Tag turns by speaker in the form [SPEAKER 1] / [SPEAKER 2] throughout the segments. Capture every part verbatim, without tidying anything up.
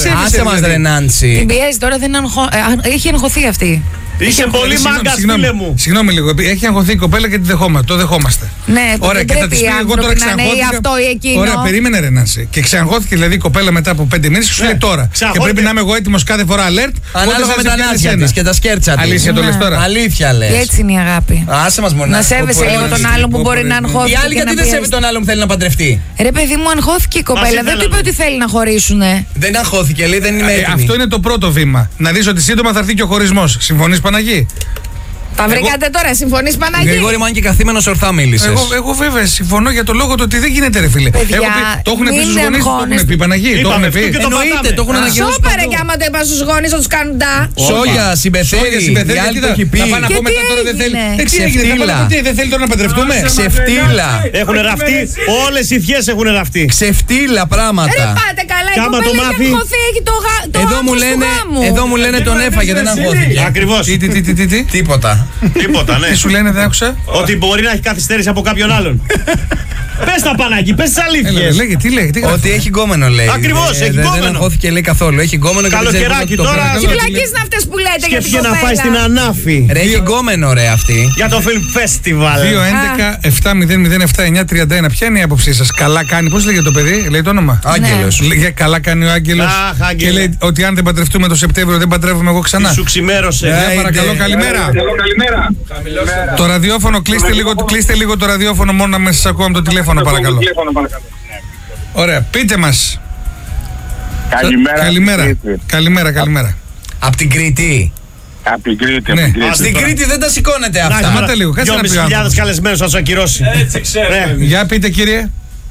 [SPEAKER 1] Άσε μας ρε Νάντσι.
[SPEAKER 2] Την πιέζει τώρα, δεν αγχω... έχει αγχωθεί αυτή.
[SPEAKER 3] Είσαι πολύ μάγκας, φίλε μου.
[SPEAKER 4] Συγγνώμη λίγο, έχει αγχωθεί η κοπέλα και τη δεχόμαστε. Το δεχόμαστε.
[SPEAKER 2] Ναι,
[SPEAKER 4] ωραία,
[SPEAKER 2] δεν
[SPEAKER 4] και θα τη πει εγώ τώρα
[SPEAKER 2] ξαγχώθηκα. Αυτό ή εκείνο.
[SPEAKER 4] Ωραία, περίμενε ρε Νάνση. Και ξαγχώθηκε δηλαδή η κοπέλα μετά από πέντε μήνες και σου λέει τώρα. Και πρέπει να είμαι εγώ έτοιμος κάθε φορά alert.
[SPEAKER 1] Ανάλογα με τα νάτια της και τα σκέρτσα της.
[SPEAKER 4] Αλήθεια το λες τώρα.
[SPEAKER 1] Αλήθεια λες.
[SPEAKER 2] Έτσι είναι η αγάπη.
[SPEAKER 1] Άσε μας μονάχα.
[SPEAKER 2] Να σέβεσαι λίγο τον άλλον που μπορεί να αγχώθηκε.
[SPEAKER 1] Η άλλη γιατί δεν σέβεται τον άλλον που θέλει να παντρευτεί.
[SPEAKER 2] Ρε παιδί μου, αγχώθηκε η κοπέλα. Δεν του είπε ότι θέλει να χωρίσουνε.
[SPEAKER 1] Δεν αγχώθηκε, λέει δεν είμαι έτοιμη.
[SPEAKER 4] Αυτό είναι το πρώτο βήμα. Να δεις ότι σύντομα θα έρθει και ο χωρισμός. Συμφωνείς, Παναγί?
[SPEAKER 2] Τα βρήκατε εγώ... τώρα, συμφωνείς Παναγί?
[SPEAKER 1] Γρηγόρη μου, αν και καθήμενος ορθά μίλησες.
[SPEAKER 4] Εγώ, εγώ βέβαια συμφωνώ για το λόγο του ότι δεν γίνεται ρε φίλε.
[SPEAKER 2] Παιδιά,
[SPEAKER 4] έχω πει, το έχουν πει στους γονείς, το έχουν πει Παναγί, το έχουν πει.
[SPEAKER 1] Εννοείται, το έχουν ανακοινώσει.
[SPEAKER 2] Σώπαρε κι άμα το είπα στους γονείς θα τους κάνουν τα.
[SPEAKER 1] Σόγια, συμπεθέρη, η άλλη το έχει πει.
[SPEAKER 4] Θα πάνε να πω μετά τώρα δεν θέλει.
[SPEAKER 1] Ξεφτύλα.
[SPEAKER 4] Δεν θέλει τώρα να παντρευτούμε.
[SPEAKER 1] Ξεφτύλα.
[SPEAKER 3] Έχουν ραφτεί, όλες οι ευχές έχουν ραφτεί.
[SPEAKER 1] Ξεφτύλα πράγματα.
[SPEAKER 2] Ρε πάτε καλά, η κοπέλα έχει αγχωθεί, έχει το άγχος του γάμου.
[SPEAKER 1] Εδώ μου λένε τον έφαγε, δεν αγχώθηκε.
[SPEAKER 3] Ακριβώς.
[SPEAKER 1] Τίποτα.
[SPEAKER 3] Τίποτα, ναι.
[SPEAKER 4] Τι σου λένε, δεν άκουσα.
[SPEAKER 3] Ότι μπορεί να έχει καθυστέρηση από κάποιον άλλον. Πες τα Παναγί, πες τις αλήθειες.
[SPEAKER 4] Λέγε, τι λέει, τι γράφει.
[SPEAKER 1] Ότι έχει γκόμενο λέει.
[SPEAKER 3] Ακριβώς, έχει γκόμενο.
[SPEAKER 1] Δεν αγχώθηκε λέει καθόλου. Έχει γκόμενο και δεν ξέρει
[SPEAKER 3] καλοκαιράκι
[SPEAKER 1] πώς να το
[SPEAKER 3] τώρα.
[SPEAKER 1] κάνει.
[SPEAKER 2] Τι πλακίες είναι αυτές που λέτε για την
[SPEAKER 3] Σκέφτηκε να
[SPEAKER 2] κοπέλα?
[SPEAKER 3] πάει στην Ανάφη.
[SPEAKER 1] Ρε έχει γκόμενο ρε αυτή.
[SPEAKER 3] Για το Film Festival.
[SPEAKER 4] δύο έντεκα επτά μηδέν μηδέν επτά εννιά τριάντα ένα. Ποια είναι η άποψή σας? Καλά κάνει, πώς λέγεται το παιδί, λέει το όνομα?
[SPEAKER 1] Άγγελος.
[SPEAKER 4] Καλά κάνει ο Άγγελος. Και λέει ότι αν δεν παντρευτούμε το Σεπτέμβριο δεν παντρεύουμε εγώ ξανά.
[SPEAKER 3] Σου ξημέρωσε.
[SPEAKER 4] Παρακαλώ, καλημέρα. Το ραδιόφωνο, κλείστε λίγο το ραδιόφωνο μόνο να με σας ακούω από το τηλέφωνο παρακαλώ. Ωραία, πείτε μας.
[SPEAKER 5] Καλημέρα.
[SPEAKER 4] Καλημέρα, καλημέρα, καλημέρα.
[SPEAKER 1] Απ' την Κρήτη.
[SPEAKER 5] Απ' την Κρήτη,
[SPEAKER 4] ναι.
[SPEAKER 1] Στην Κρήτη δεν τα σηκώνετε αυτά.
[SPEAKER 4] Σταμάτα λίγο, κάτσε να πει ο
[SPEAKER 3] δυόμισι χιλιάδες καλεσμένους θα σου ακυρώσει.
[SPEAKER 6] Έτσι ξέρω.
[SPEAKER 4] Για πείτε κύριε.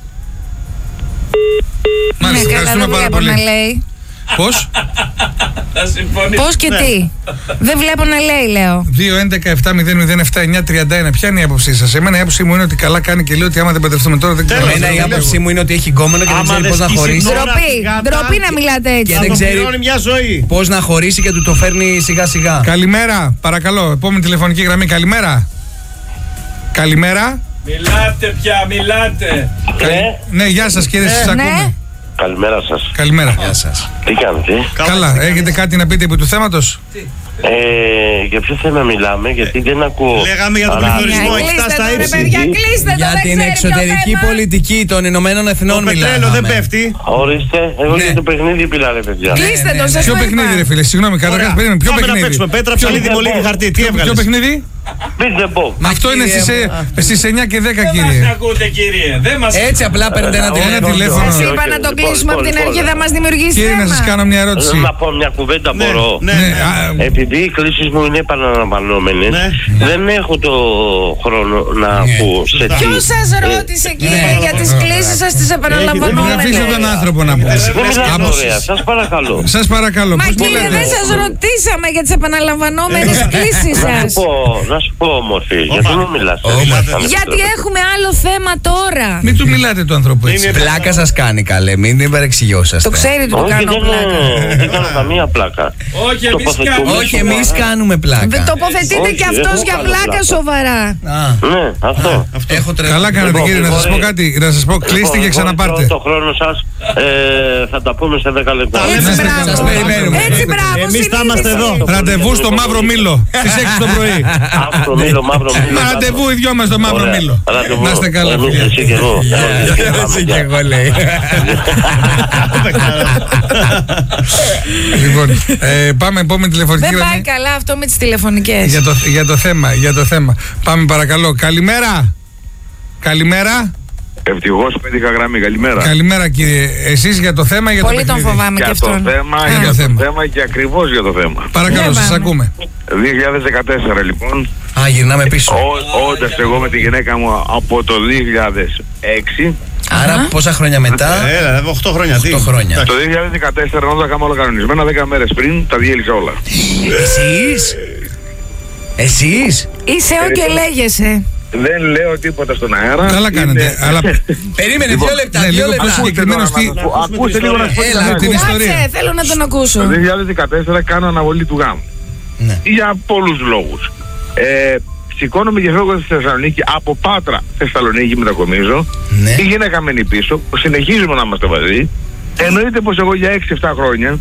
[SPEAKER 4] Μάλιστα, ευχαριστούμε πάρα πολύ. Πώς?
[SPEAKER 2] Πώς και τι? Δεν βλέπω να λέει, λέω.
[SPEAKER 4] δύο έντεκα επτά μηδέν μηδέν επτά εννιά τριάντα ένα. Ποια είναι η άποψή σας? Εμένα η άποψή μου είναι ότι καλά κάνει και λέω ότι άμα δεν παντρευτούμε τώρα δεν ξέρω.
[SPEAKER 1] Εμένα η άποψή μου είναι ότι έχει γκόμενο και δεν ξέρει πώς να χωρίσει.
[SPEAKER 2] Ντροπή, ντροπή να μιλάτε έτσι.
[SPEAKER 1] Και δεν ξέρει πώς να χωρίσει και του το φέρνει σιγά σιγά.
[SPEAKER 4] Καλημέρα, παρακαλώ. Επόμενη τηλεφωνική γραμμή. Καλημέρα. Καλημέρα.
[SPEAKER 6] Μιλάτε πια, μιλάτε.
[SPEAKER 4] Ναι, γεια σας κύριε, σας ακούμε.
[SPEAKER 5] Καλημέρα σας.
[SPEAKER 4] Καλημέρα.
[SPEAKER 1] Γεια σας.
[SPEAKER 5] Τι κάνετε?
[SPEAKER 4] Καλά, έχετε κάτι να πείτε επί του θέματος?
[SPEAKER 5] Ε, για ποιο θέμα μιλάμε, γιατί δεν ακούω.
[SPEAKER 3] Λέγαμε για τον πληθωρισμό, εκτά στα ύψη.
[SPEAKER 1] Για την εξωτερική πολιτική των Ηνωμένων Εθνών μιλάμε.
[SPEAKER 3] Το πετρέλαιο δεν πέφτει.
[SPEAKER 5] Ορίστε, εγώ για το παιχνίδι πειλά, ρε παιδιά.
[SPEAKER 2] Κλείστε το, σας
[SPEAKER 4] Ποιο
[SPEAKER 2] το
[SPEAKER 4] παιχνίδι, ρε
[SPEAKER 2] είπα.
[SPEAKER 4] φίλε, συγγνώμη, καταρχάς περίμενε. Ποιο
[SPEAKER 3] Πάμε να
[SPEAKER 4] παιχνίδι?
[SPEAKER 3] παίξουμε πέτρα, ψαλίδι, μολύβι, χαρτί. Τι έβγαλες?
[SPEAKER 4] Ποιο παιχνίδι? Αυτό είναι στις εννιά και δέκα,
[SPEAKER 6] Δεν
[SPEAKER 4] κύριε.
[SPEAKER 6] μας ακούτε κύριε. Δεν μας
[SPEAKER 1] Έτσι απλά παίρνετε ένα
[SPEAKER 4] Ένα τηλέφωνο.
[SPEAKER 2] Σας είπα να το κλείσουμε από την αρχή, θα μας δημιουργήσει
[SPEAKER 4] Κύριε, να σας
[SPEAKER 2] θέμα.
[SPEAKER 4] κάνω μια ερώτηση.
[SPEAKER 5] Να πω μια κουβέντα, μπορώ?
[SPEAKER 3] Ναι,
[SPEAKER 4] Ναι,
[SPEAKER 3] ναι.
[SPEAKER 4] α,
[SPEAKER 5] Επειδή οι κλήσεις μου είναι επαναλαμβανόμενες,
[SPEAKER 3] Ναι.
[SPEAKER 5] δεν έχω το χρόνο να ακούω σε τι.
[SPEAKER 2] Ποιος σας ρώτησε κύριε για τις κλήσεις σας τις
[SPEAKER 4] να
[SPEAKER 2] επαναλαμβανόμενες?
[SPEAKER 4] αφήσω τον άνθρωπο να πω.
[SPEAKER 5] Δεν μιλάτε ωραία, σας παρακαλώ.
[SPEAKER 4] Σας παρακαλώ.
[SPEAKER 2] Μα
[SPEAKER 4] πώς
[SPEAKER 2] κύριε
[SPEAKER 4] μπορείτε?
[SPEAKER 2] δεν σας ρωτήσαμε για τις επαναλαμβανόμενες κλήσεις
[SPEAKER 5] Να
[SPEAKER 2] σας.
[SPEAKER 5] σου πω, να σου πω όμορφη, γιατί μου μιλάς?
[SPEAKER 2] Γιατί έχουμε άλλο θέμα τώρα.
[SPEAKER 4] Μην του μιλάτε του ανθρώπου έτσι.
[SPEAKER 1] Πλάκα σας κάνει καλέ, μην την παρεξηγιώσαστε.
[SPEAKER 2] Το ξέρει ότι του
[SPEAKER 5] Όχι,
[SPEAKER 2] κάνω
[SPEAKER 5] δεν,
[SPEAKER 2] πλάκα.
[SPEAKER 5] δεν κάνω καμία πλάκα.
[SPEAKER 6] Όχι, εμείς
[SPEAKER 5] Τοποθετούμε
[SPEAKER 6] κάνουμε.
[SPEAKER 1] Όχι, εμείς κάνουμε πλάκα.
[SPEAKER 2] Δεν τοποθετείται
[SPEAKER 5] Όχι,
[SPEAKER 2] κι αυτός
[SPEAKER 5] εγώ
[SPEAKER 2] για
[SPEAKER 5] κάνω
[SPEAKER 2] πλάκα
[SPEAKER 5] πλάκα.
[SPEAKER 2] σοβαρά.
[SPEAKER 1] Α,
[SPEAKER 5] Ναι, αυτό.
[SPEAKER 1] έχω τρελό.
[SPEAKER 4] Καλά κάνετε
[SPEAKER 5] Λοιπόν,
[SPEAKER 4] κύριε, να σας πω
[SPEAKER 5] μπορεί-
[SPEAKER 4] κάτι. Να σας πω, κλείστε και
[SPEAKER 5] Λοιπόν,
[SPEAKER 4] ξαναπάρτε.
[SPEAKER 5] Το χρόνο σας ε, θα τα πούμε σε δέκα λεπτά.
[SPEAKER 2] Έτσι
[SPEAKER 4] είστε καλά.
[SPEAKER 2] μπράβο.
[SPEAKER 4] Σας
[SPEAKER 1] περιμένουμε.
[SPEAKER 2] Έτσι μπράβο.
[SPEAKER 3] Εμείς θα είμαστε εδώ.
[SPEAKER 2] συνείδηση.
[SPEAKER 4] Ραντεβού στο Μαύρο Μήλο στις έξι το πρωί.
[SPEAKER 5] Μαύρο μήλο, μαύρο μήλο.
[SPEAKER 4] Ραντεβού οι δυο μας στο Μαύρο
[SPEAKER 5] Ωραία.
[SPEAKER 4] Μήλο.
[SPEAKER 5] Ραντεβού.
[SPEAKER 4] Να είστε καλά.
[SPEAKER 5] Εμείς,
[SPEAKER 4] φίλε.
[SPEAKER 5] εσύ και εγώ.
[SPEAKER 1] Εσύ και εγώ λέει.
[SPEAKER 4] Λοιπόν, ε, πάμε επόμενη τηλεφωνική
[SPEAKER 2] Δεν πάει
[SPEAKER 4] γραμμή.
[SPEAKER 2] καλά αυτό με τις τηλεφωνικές.
[SPEAKER 4] Για το, για το θέμα, για το θέμα. Πάμε παρακαλώ. Καλημέρα. Καλημέρα.
[SPEAKER 7] Ευτυχώς πέτυχα γραμμή. Καλημέρα.
[SPEAKER 4] Καλημέρα κύριε. Εσείς για το θέμα ή για το
[SPEAKER 2] Πολύ τον
[SPEAKER 4] παιχνίδι?
[SPEAKER 2] φοβάμαι και
[SPEAKER 7] Για το
[SPEAKER 2] αυτόν.
[SPEAKER 7] θέμα,
[SPEAKER 4] Α,
[SPEAKER 7] για
[SPEAKER 4] το
[SPEAKER 7] το
[SPEAKER 4] θέμα.
[SPEAKER 7] θέμα και ακριβώς για το θέμα.
[SPEAKER 4] Παρακαλώ,
[SPEAKER 2] Ναι,
[SPEAKER 4] σας
[SPEAKER 2] πάμε.
[SPEAKER 4] ακούμε.
[SPEAKER 7] δύο χιλιάδες δεκατέσσερα λοιπόν,
[SPEAKER 1] Α, γυρνάμε πίσω.
[SPEAKER 7] ό, όντας εγώ με τη γυναίκα μου από το δύο χιλιάδες έξι,
[SPEAKER 1] Άρα πόσα χρόνια μετά?
[SPEAKER 3] Έλα, οκτώ χρόνια. τι.
[SPEAKER 1] οκτώ χρόνια.
[SPEAKER 7] το δύο χιλιάδες δεκατέσσερα όταν τα κάνουμε όλα κανονισμένα, δέκα μέρες πριν τα διέλυσα όλα.
[SPEAKER 1] Εσείς? Εσείς?
[SPEAKER 2] Είσαι ο και λέγεσαι.
[SPEAKER 7] Δεν λέω τίποτα στον αέρα.
[SPEAKER 4] Καλά κάνετε.
[SPEAKER 7] Είναι-
[SPEAKER 4] Αλλά
[SPEAKER 1] Περίμενε, δύο λεπτά,
[SPEAKER 4] ναι,
[SPEAKER 1] δύο
[SPEAKER 4] λίγο
[SPEAKER 1] λεπτά.
[SPEAKER 4] πιο συγκεκριμένο
[SPEAKER 7] Ακούστε
[SPEAKER 4] τι.
[SPEAKER 7] τώρα, να σας πω- Ακούστε λίγο να σας πω
[SPEAKER 1] Έλα,
[SPEAKER 7] την
[SPEAKER 1] ακούω.
[SPEAKER 7] αλήθεια.
[SPEAKER 4] Την ιστορία.
[SPEAKER 2] Κάτσε, θέλω να τον ακούσω.
[SPEAKER 7] Το δύο χιλιάδες δεκατέσσερα κάνω αναβολή του γάμου.
[SPEAKER 1] Ναι.
[SPEAKER 7] Για πολλούς λόγους. Ε, σηκώνομαι και φεύγω στη Θεσσαλονίκη, από Πάτρα Θεσσαλονίκη μετακομίζω.
[SPEAKER 1] Ναι.
[SPEAKER 7] Η γυναίκα μένει πίσω, συνεχίζουμε να είμαστε μαζί. Εννοείται πως εγώ για έξι εφτά χρόνια